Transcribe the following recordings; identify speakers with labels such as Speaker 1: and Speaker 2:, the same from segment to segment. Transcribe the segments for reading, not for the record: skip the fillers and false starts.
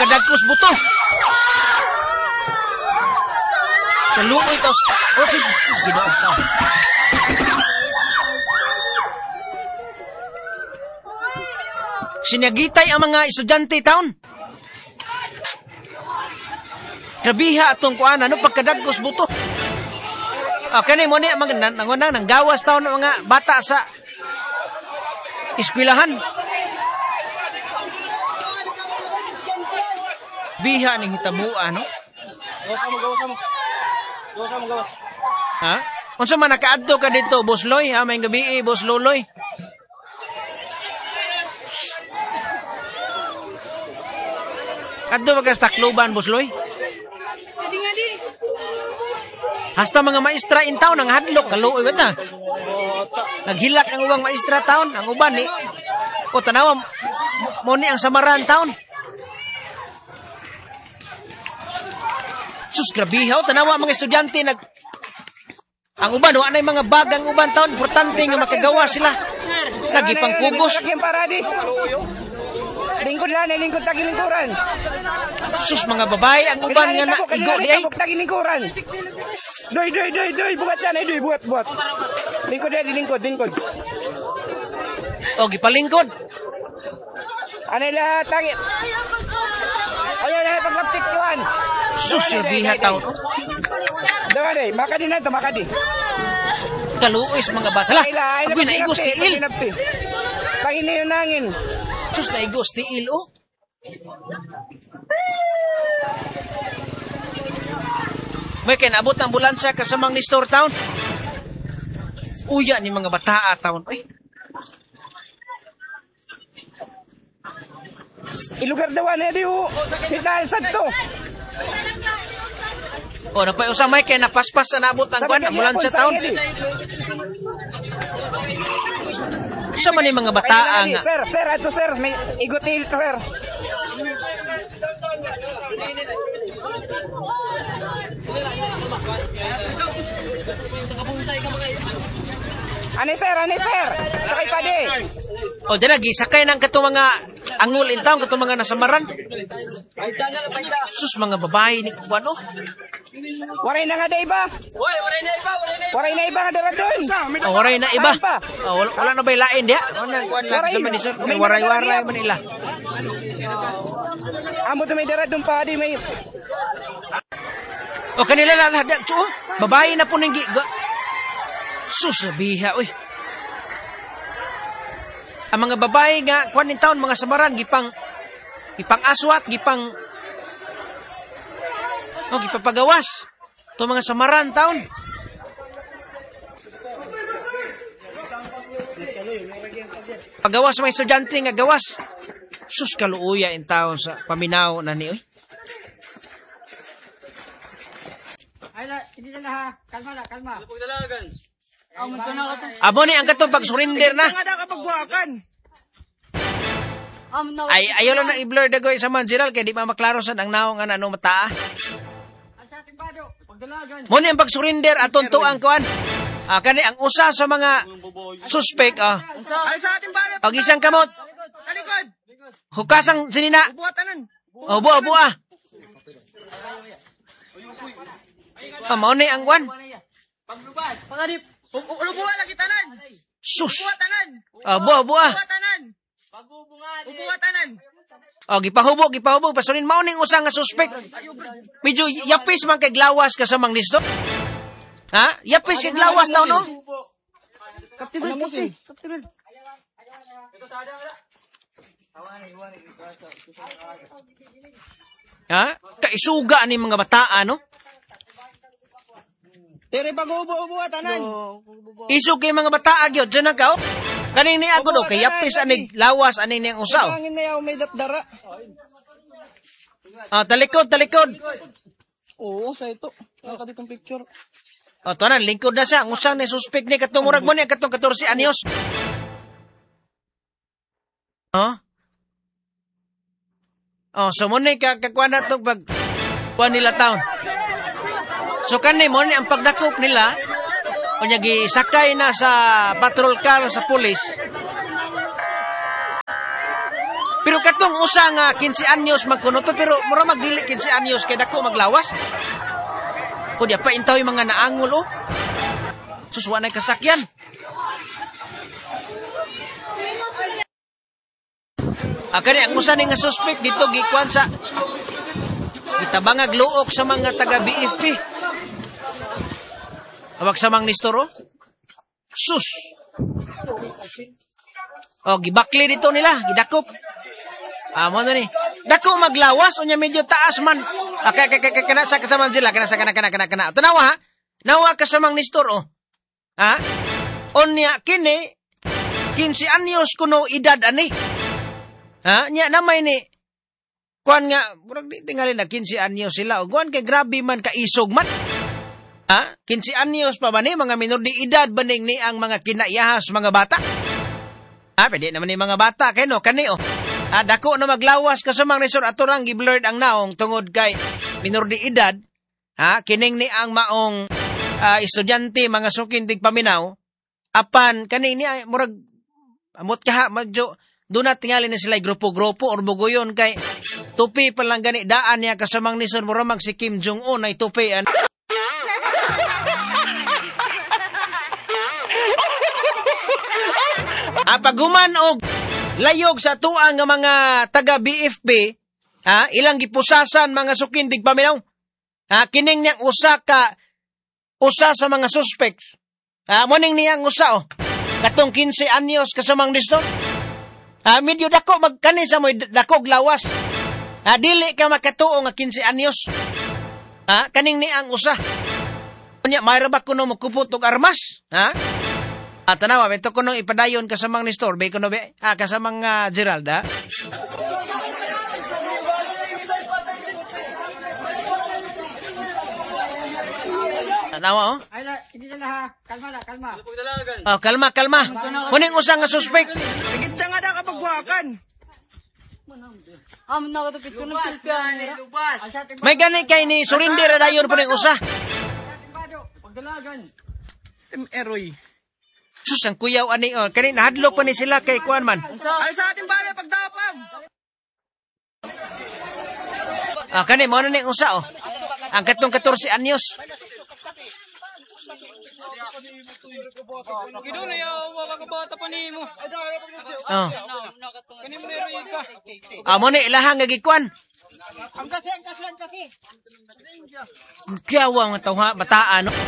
Speaker 1: pagkadagkos buto. Kaluoy taos. Oh, sus. Ginaw tao. Sinyagitay ang mga estudyante taon. Grabiha atong kuan ano pagkadagkos buto. Kani mo ni mga nang gawas taon ng mga bata sa eskwelahan. Biha ning hitamuan no. Gawas mo. Ha? Unsa man nakaadto ka dito, Boss Loy, ha? May gabi, Boss Loloy. Adto ba ka sa Tacloban, Boss Loy? Hasta mga maestra in town ang hadlok kaluoy bata. Naghilak ang ubang maestra town, ang uban ni. O tanawa mo ni ang samaran town. Sus, grabihaw. Tanawa mga estudyante, ang uban, wala na yung mga bagang uban taon. Importante nga makagawa sila. Nagipang kugos.
Speaker 2: Lingkod lang, lingkod tagilingkuran.
Speaker 1: Sus, mga babae, ang uban nga na igo di ay.
Speaker 2: Tagilingkuran. Doy, bukat yan, doy, bukat. Lingkod yan, lingkod.
Speaker 1: O, gipalingkod.
Speaker 2: Ano lahat, tagit. Ayaw na, paglaptik yuan.
Speaker 1: Sus, biha taon.
Speaker 2: Dawa day, makadi na ito, makadi.
Speaker 1: Kaluoy mga bata. Hala, ako'y naigos tiil.
Speaker 2: Pangini yung nangin.
Speaker 1: Sus, naigos tiil, oh. May kinabot ang ambulansya kasamang ni Store Town. Uya ni mga bata taon. Ay.
Speaker 2: Ilugar daw na di o. Kita sad to.
Speaker 1: O napay usa may kay napaspas sa nabot ang kwan ambulansya taon. Sa man ni mga bata nga.
Speaker 2: Sir, ato sir, may igotil to sir. Ani sir, sakay pa di.
Speaker 1: O dira gisakay nang kato mga angul in town, kato mga nasamaran. Sus mga babae ni kuano.
Speaker 2: Waray na nga da iba. Waray na iba nga dara doon.
Speaker 1: Waray na iba. Wala na ba lain dia? Wala kuan lang sa Manila. May waray-waray Manila.
Speaker 2: Amo to may dara doon pa di may.
Speaker 1: O kanila lahat babae na po ning sus biha oy. Ang mga babae nga kuan in town mga samaran gipang aswat gipang gipapagawas to mga samaran taon. Pagawas mga estudyante nga gawas. Sus kaluuya in taon sa paminaw na ni oy.
Speaker 2: Ay la, hindi na ha. Kalma.
Speaker 3: Pagdalagan.
Speaker 1: Abo ni ang katong pag-surrender na.
Speaker 2: Nga da kapagbuakan.
Speaker 1: Ay ayaw lang na i-blur dagoy sa man Gerald kay di ba maklaro sad ang naong nga ano mata. Mo ni ang pag-surrender aton to ang kuan. Kani ang usa sa mga suspect
Speaker 2: Ay sa ating baro.
Speaker 1: pag isang kamot
Speaker 2: Talikod.
Speaker 1: hukasang sinina.
Speaker 2: Buatanan.
Speaker 1: Buwa. Mao ni ang kuan.
Speaker 3: Paglubas. Pangadip.
Speaker 2: Ulubuan lagi tanan.
Speaker 1: Sus.
Speaker 2: Buatanan.
Speaker 1: Buwa.
Speaker 2: Buatanan.
Speaker 3: Pagubungan.
Speaker 2: Buatanan.
Speaker 1: Gipahubog pasunin mao ning usa nga suspect. Medyo yapis man kay glawas ka sa mang listo. Ha? Yapis kay glawas daw no?
Speaker 2: Kaptiban.
Speaker 1: Ha? Kaisuga ni mga bataan no?
Speaker 2: Tere pag-ubo-ubo tanan.
Speaker 1: Isog kay mga bata gyud diyan ka. Kaning ni ako do kay yapis anig lawas ani ni ang usaw.
Speaker 2: Hangin na yaw may dara.
Speaker 1: Talikod.
Speaker 2: Oo, sa ito. Naka ditong picture.
Speaker 1: Tanan lingkod na siya. Ang usang ni suspect ni katumurag mo ni katong 14 anyos. So mo ni kakuha na itong kuha nila taon. So kanay mo ni ang pagdakop nila, kunya gisakay na sa patrol car sa pulis. Pero katong usa nga 15 anyos magkunuto pero mura magdili 15 anyos kay dako maglawas. Kunya pa intaw yung mga naangol oh. Suswa na kasakyan. Kani ang usa ni nga suspect dito gikuan sa gitabangag luok sa mga taga BFP. Awak sa mang Nistoro. Sus. Gibakli dito nila, gidakop. Mo na ni. Dako maglawas unya medyo taas man. Kana sa kasaman sila, kana. Tanawa ha. Nawa ka sa mang Nistoro. Ha? Onya kini 15 anyos kuno edad ani. Ha? Nya namay ni kuan nga murag di tingali na 15 anyos sila. Kuan kay grabe man ka isog man. Ha? 15 anyos pa ba ni mga minor di edad baning ni ang mga kinayahas mga bata? Ha, pwede naman ni mga bata kay no kani oh. Dako na maglawas ka sa mga resort ato rang giblurred ang naong tungod kay minor di edad. Ha, kining ni ang maong estudyante mga sukindig paminaw apan kaning ni murag amot ka medyo dunat tingali ni sila grupo-grupo or bugoyon kay tupi pa lang gani daan niya kasamang nison mura mag si Kim Jong-un ay tupi an. Paguman og layog sa tuang nga mga taga BFP, ilang gipusasan mga sukindig paminaw. Kining niyang usa sa mga suspects. Morning niyang usa oh. Katong 15 anyos kasamang disto. Medyo dako magkani sa moy dako glawas. Dili ka makatuo nga 15 anyos. Kaning niyang usa. Unya mayra ba kuno makupot og armas? Tanawa, ito ko nung ipadayon ka sa mga Nestor, bay ko no be, ka sa mga Gerald, ha? Tanawa, oh?
Speaker 3: Ay, hindi na ha. Kalma.
Speaker 1: Kalma. Kuning usang nga suspect.
Speaker 2: Sigit siya nga na kapagwakan.
Speaker 1: May ganit kay ni Surinder dayon po ng usa.
Speaker 3: Pagdalagan.
Speaker 2: Eroy.
Speaker 1: Sus, ang kuyaw ani, kanin hadlok pa ni sila kay kuan man.
Speaker 2: Ay sa ating bala pagdapam.
Speaker 1: Kanin mo na ni usa, oh. Ang katong 14 anyos.
Speaker 2: Gido na yaw, wakakabata pa ni mo. Kani mo eroy ka.
Speaker 1: Mo ni ilahang nga gikuan.
Speaker 3: Ang kasi.
Speaker 1: Kuyaw ang tawha bataan, no?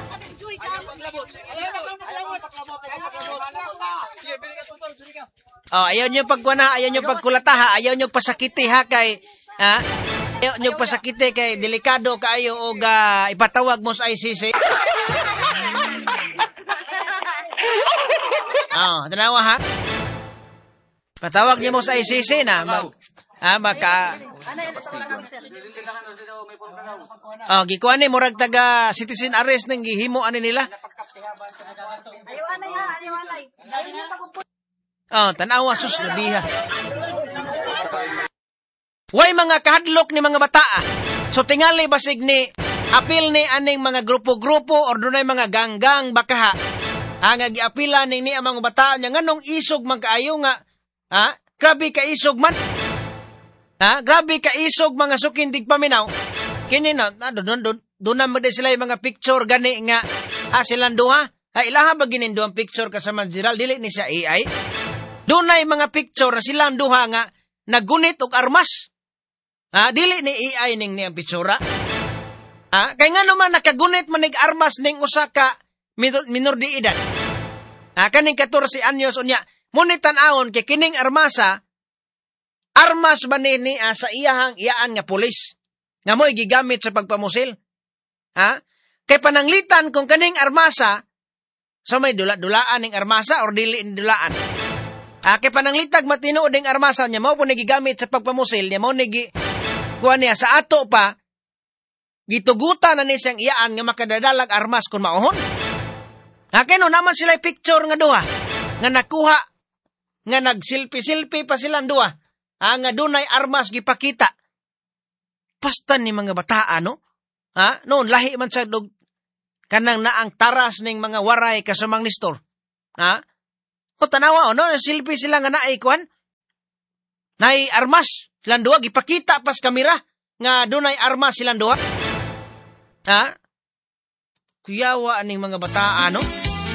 Speaker 1: Ayaw nyo pagkuhan ha, ayaw nyo pagkulata ha, ayaw nyo pasakiti ha kay, ayaw nyo pasakiti kay delikado kaayo o ipatawag mo sa ICC. Tanawa ha. Patawag nyo mo sa ICC na, gikuan ni murag taga citizen arrest nang gihimo ani nila. Tanawa sus labiha. Way mga kahadlok ni mga bata. So tingali basig ni apil ni aning mga grupo-grupo or dunay mga ganggang baka nga giapila ning ni ang mga bata nya nganong isog man kaayo nga grabe ka isog man. Grabe ka isog mga sukindig paminaw. Kini na doon na mo sila yung mga picture gani nga silang duha. Ilaha ba ginindo ang picture kasama Gerald? Dili ni siya AI. Doon na yung mga picture na silang duha nga nagunit og armas. Dili ni AI ning niyang pictura. Kaya nga naman nakagunit manig armas ning usa ka minor di edad. Kaning 14 anyos unya. Ngunit tan-awon kay kining armas ba ni sa iyaan nga pulis. Nga mo gigamit sa pagpamusil. Kay pananglitan kung kaning armasa so may dulaan ning armasa or dili dulaan. Kay pananglitag matino ding armasa niya mo po nagigamit sa pagpamusil niya mo kuha niya sa ato pa gitugutan na ni siyang iyaan nga makadadalag armas kung maohon. Kaya naman sila picture nga duha nga nakuha nga nagsilpi-silpi pa silang duha nga dunay armas gipakita. Pastan ni mga bataan, no? Noon, lahi man sa kanang naang taras ning mga waray kasamang Nestor. O tanawa, no? Silpi sila nga naikuan. Nay armas silang duha, gipakita pas kamera nga dunay armas silang duha. Ha? Kuyawa aning mga bata, ano?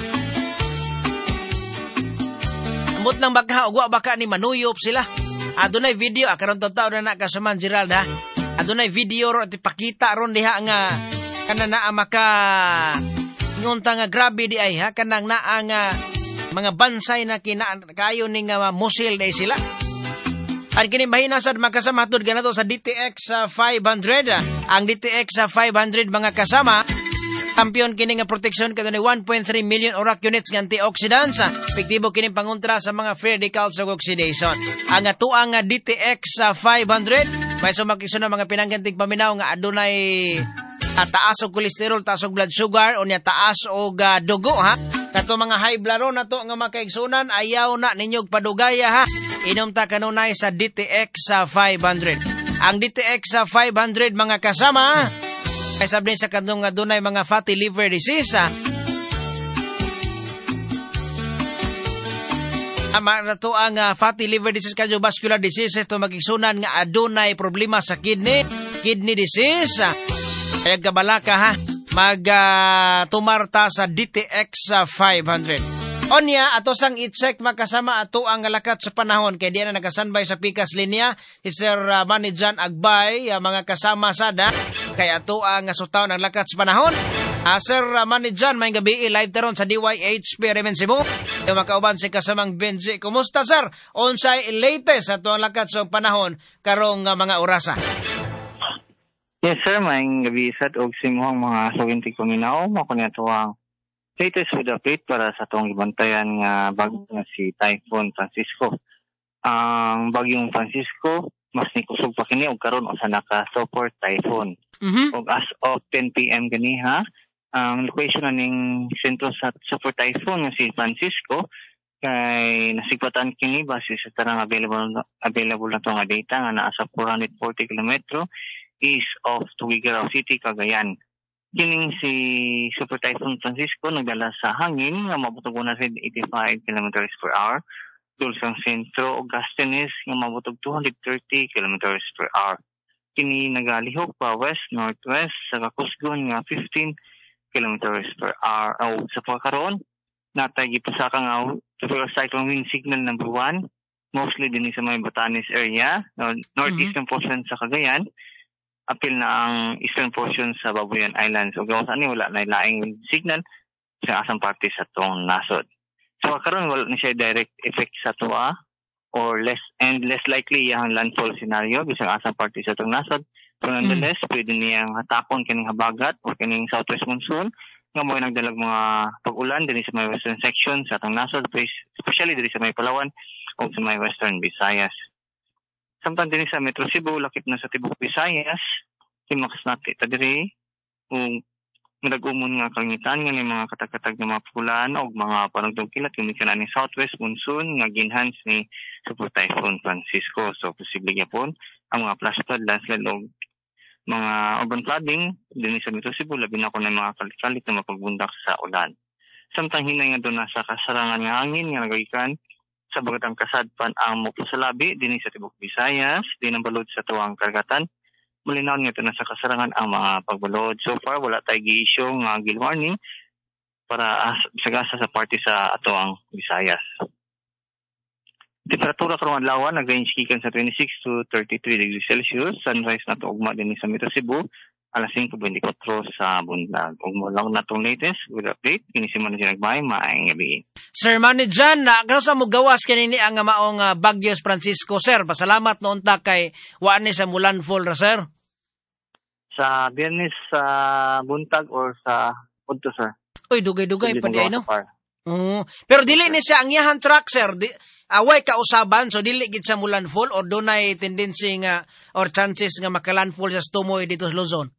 Speaker 1: Ambot lang baka, ugwa baka ni manuyop sila. Adunay video, karon taw na nakasaman Gerald, ha? Adunay video ro ipakita ron diha nga kanana maka ngunta nga grabe di ay, ha? Kanang naa nga mga bansay na kayo ning musil day sila. Ang kinimbahin sad makasama hatod ganato sa DTX 500. Ang DTX 500 mga kasama, kampiyon kini nga protection kadto ni 1.3 million ORAC units nga antioxidants. Epektibo kini pangontra sa mga free radicals ug oxidation. Ang atuang nga DTX 500 may sumakiso na mga pinanggantig paminaw nga adunay taas og kolesterol, taas og blood sugar, unya taas og dugo, ha. Kato mga high blood ron nato nga makaigsunan, ayaw na ninyog padugaya, ha. Inom ta kanunay sa DTX 500. Ang DTX 500 mga kasama, ay sabi sa kanong nga dunay mga fatty liver disease, ha. Ama na to ang fatty liver disease, cardiovascular disease, ito magigsunan nga adunay problema sa kidney disease. Kaya kabalaka, ha, tumarta sa DTX 500. Onya, ato sang i-check makasama ato ang lakat sa panahon. Kaya di na nakasanbay sa pikas linya si Sir Manijan Agbay, mga kasama sada. Kaya ato ang sutaw ng lakat sa panahon. Sir Manijan, may gabi live taron sa DYHP Remen Cebu. Yung makauban si kasamang Benji. Kumusta, sir? Onsay latest ato ang lakat sa panahon karong mga orasa.
Speaker 4: Yes, sir. Maing gabi sad og simuhang mga sugintig paminaw. Mako niya tuwang latest with update para sa itong ibantayan nga bagyo nga si Typhoon Francisco. Ang bagyong Francisco, mas nikusog pa kini og karon sa naka-support typhoon. Og as of 10 p.m. ganiha, ang location na ning sentro sa support typhoon nga si Francisco kay nasigpatan kini base sa tarang available na to nga data nga naa sa 440 km east of Tuguegarao City, Cagayan. Kining si Super Typhoon Francisco nagdala sa hangin nga mabutog 185 km per hour. Dul sa sentro o Gastenes nga mabutog 230 km per hour. Kini nagalihok pa west-northwest sa Kakusgon nga 15 km per hour. Sa pagkaroon, natay gipasaka nga super cyclone wind signal number 1, mostly din sa may Batanes area, northeastern portion sa Cagayan. Apil na ang eastern portion sa Babuyan Islands. O gawas ani wala na laing signal sa asang parte sa tong nasod. So karon wala na siya direct effect sa tuwa or less likely yung landfall scenario bisang asang parte sa tong nasod. So nonetheless, pwede niyang hatakon kining habagat o kining southwest monsoon nga mo nagdalag mga pag-ulan din sa may western section sa tong nasod, especially din sa may Palawan o sa may western Visayas. Samtang din sa Metro Cebu, lakip na sa Tibok Visayas, kimakas natin tadiri, kung nag-umon nga kalangitan nga mga katag-katag na mga pulan o mga panagdong kilat, yung ka na ni Southwest Monsoon, nga ginhans ni Super Typhoon Francisco. So, posible yapon ang mga flash flood, landslide o mga urban flooding, din sa Metro Cebu, labi na ko ng mga kalit-kalit na mapagbundak sa ulan. Samtang hinay nga doon na sa kasarangan ng hangin, nga nagagikan, sa bagatang kasadpan ang mukha sa labi, din sa Tibok Visayas, din ang balod sa tuwang karagatan. Malinaw nga ito na sa kasarangan ang mga pagbalod. So far, wala tayo gi-issue ng gale warning para sagasa sa parte sa atuang Visayas. Temperatura karong adlaw nag-range kikan sa 26 to 33 degrees Celsius. Sunrise na to ugma din sa Metro Cebu. Alas 5:24 sa Bundag. Ug mo lang na itong latest with update. Kinisiman na siya nagbay, maayong gabi.
Speaker 1: Sir Manijan, kano sa mo gawas kanini ang maong Bagyos Francisco, sir? Pasalamat noon ta kay waan ni sa Mulanfall ra, sir.
Speaker 4: Sa Biyernes sa buntag or sa Udto, sir.
Speaker 1: Uy, dugay-dugay pa di ay, no? Pero dili ni siya ang yahan track, sir. Away kausaban, so dili gid sa Mulanfall or dunay tendency nga or chances nga makalandfall sa Tumoy dito sa Luzon?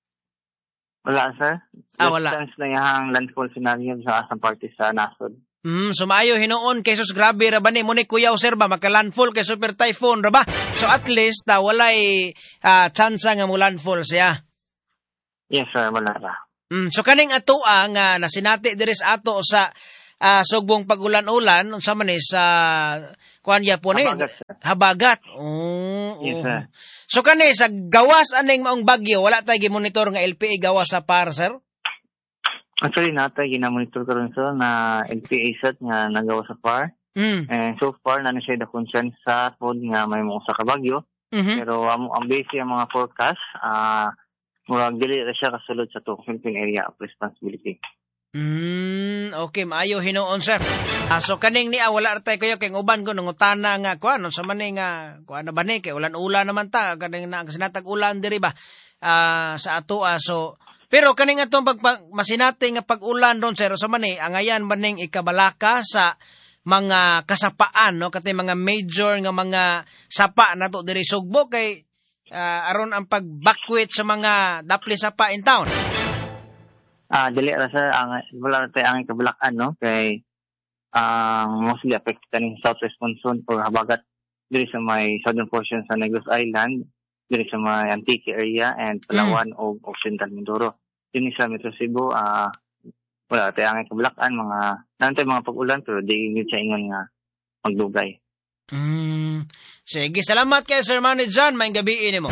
Speaker 4: Wala, sir.
Speaker 1: Wala.
Speaker 4: Chance na yung landfall scenario sa asang parte sa nasod.
Speaker 1: So maayo hinoon kay sus grabe ra ba ni mo ni kuyaw sir ba makalandfall kay super typhoon ra ba? So at least walay chance nga mo landfall siya.
Speaker 4: Yes, sir, wala ra.
Speaker 1: So kaning ato nga nasinati diri sa ato sa sugbong pagulan-ulan unsa man sa kuan yapon eh.
Speaker 4: Habagat, sir.
Speaker 1: Habagat. Oh,
Speaker 4: Yes,
Speaker 1: oh.
Speaker 4: sir.
Speaker 1: So kani sa gawas aning maong bagyo, wala tay gimonitor nga LPA gawas sa par, sir?
Speaker 4: Actually, natay ginamonitor karon sir na LPA set nga nagawa sa PAR.
Speaker 1: Mm.
Speaker 4: And so far, na siya dakunsan sa pod nga may mga usa ka bagyo.
Speaker 1: Mhm.
Speaker 4: Pero ang base ang mga forecast, murag dili ra siya kasulod sa to Philippine Area of Responsibility.
Speaker 1: Okay, maayo hinuon, sir. So kaning niya wala ra tay kayo kay uban ko nangutana nga kuan sa mani nga kuan na bani kay ulan-ulan naman ta kaning na sinatag ulan diri ba sa ato so pero kaning atong masinati nga pag-ulan ron, sir, sa mani angayan maning ikabalaka sa mga kasapaan, no, katay mga major nga mga sapa nato diri Sugbo kay aron ang pagbakwit sa mga dapli sapa in town.
Speaker 4: Dili ra sir, wala ra tayo ang kabalakan, no? Kay mostly affected kaning southwest monsoon or habagat diri sa may southern portion sa Negros Island, diri sa may Antique area and Palawan o Occidental Mindoro. Dini sa Metro Cebu, wala tayo ang kabalakan, nantay mga pag-ulan pero di yun siya ingon nga magdugay.
Speaker 1: Sige, salamat kay Sir Manny John, may gabi nimo.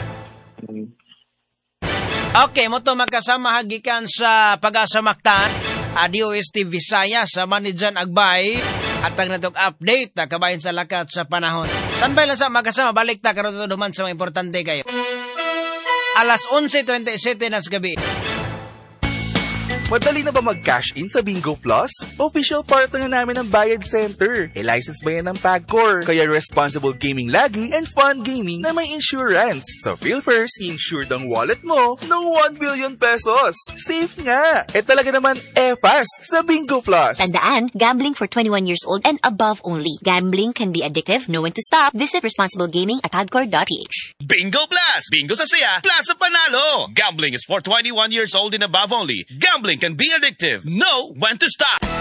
Speaker 1: Okay, mo to magkasama hagikan sa Pag-asa Mactan, DOST Visayas sa Manidjan Agbay at ang natong update na kabayan sa lakat sa panahon. Sanbay lang sa magkasama, balik ta karon duman sa mga importante kayo. Alas 11:27 na sa gabi.
Speaker 5: Madali na ba mag-cash in sa Bingo Plus? Official partner na namin ng Bayad Center. License ba yan ng PAGCOR? Kaya responsible gaming lagi and fun gaming na may insurance. So feel first, insured ang wallet mo ng 1 billion pesos. Safe nga! Talaga naman fast sa Bingo Plus.
Speaker 6: Tandaan, gambling for 21 years old and above only. Gambling can be addictive. Know when to stop. Visit responsiblegaming@pagcor.ph.
Speaker 7: Bingo Plus! Bingo sa saya, plus sa panalo! Gambling is for 21 years old and above only. Gambling can be addictive. Know when to stop.